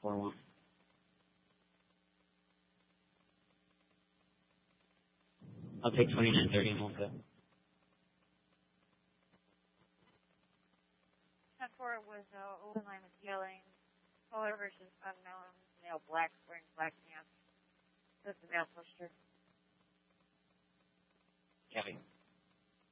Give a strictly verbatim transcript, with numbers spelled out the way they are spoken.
four one. I'll take twenty-nine thirty and hold it. ten four was uh, open line with yelling. Caller versus unknown. Male black wearing black